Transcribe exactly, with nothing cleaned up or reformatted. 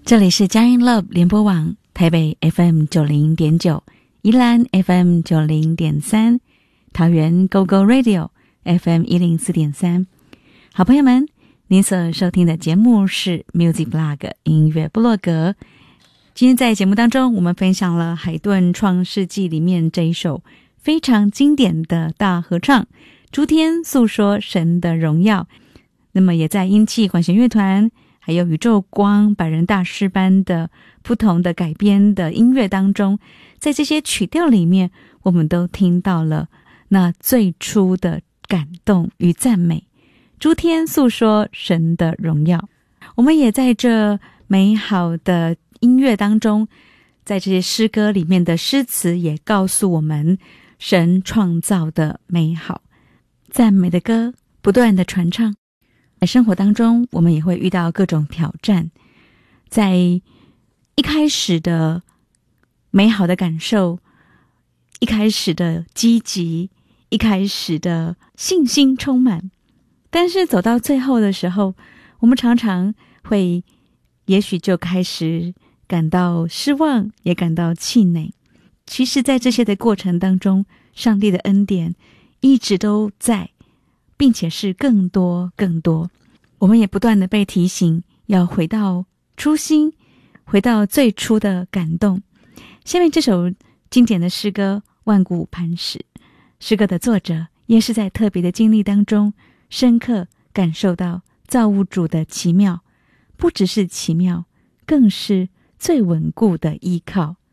这里是佳音 Love 联播网，台北 F M 九零点九，宜兰 F M 九零点三，桃园 Go Go Radio F M 一零四点三。好朋友们，您所收听的节目是 Music Blog 音乐部落格。今天在节目当中，我们分享了海顿创世纪里面这一首非常经典的大合唱，诸天诉说神的荣耀。那么也在音气管弦乐团还有宇宙光百人大师班的不同的改编的音乐当中，在这些曲调里面，我们都听到了那最初的感动与赞美，诸天诉说神的荣耀。我们也在这美好的音乐当中，在这些诗歌里面的诗词也告诉我们神创造的美好。赞美的歌不断的传唱，在生活当中我们也会遇到各种挑战，在一开始的美好的感受，一开始的积极，一开始的信心充满，但是走到最后的时候，我们常常会也许就开始感到失望，也感到气馁。其实在这些的过程当中，上帝的恩典一直都在，并且是更多更多。我们也不断的被提醒要回到初心，回到最初的感动。下面这首经典的诗歌《万古磐石》，诗歌的作者也是在特别的经历当中深刻感受到造物主的奇妙，不只是奇妙，更是最稳固的依靠。